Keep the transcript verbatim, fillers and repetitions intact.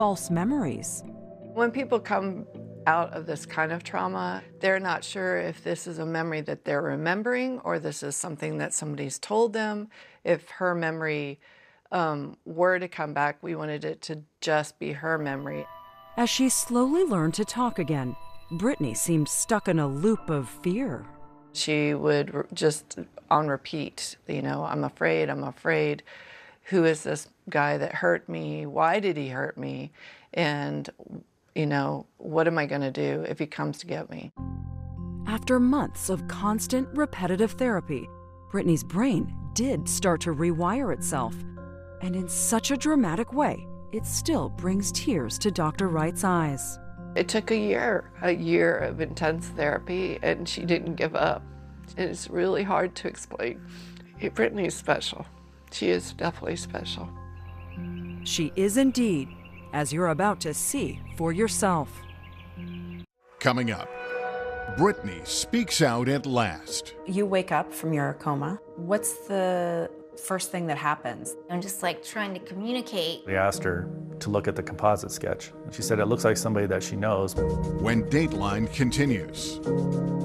false memories. When people come out of this kind of trauma, they're not sure if this is a memory that they're remembering or this is something that somebody's told them. If her memory um, were to come back, we wanted it to just be her memory. As she slowly learned to talk again, Brittany seemed stuck in a loop of fear. She would re- just on repeat, you know, I'm afraid, I'm afraid. Who is this guy that hurt me? Why did he hurt me? And, you know, what am I going to do if he comes to get me? After months of constant, repetitive therapy, Brittany's brain did start to rewire itself. And in such a dramatic way, it still brings tears to Doctor Wright's eyes. It took a year, a year of intense therapy, and she didn't give up. It's really hard to explain. Brittany's special. She is definitely special. She is indeed, as you're about to see for yourself. Coming up, Brittany speaks out at last. You wake up from your coma. What's the first thing that happens? I'm just like trying to communicate. We asked her to look at the composite sketch. She said it looks like somebody that she knows. When Dateline continues.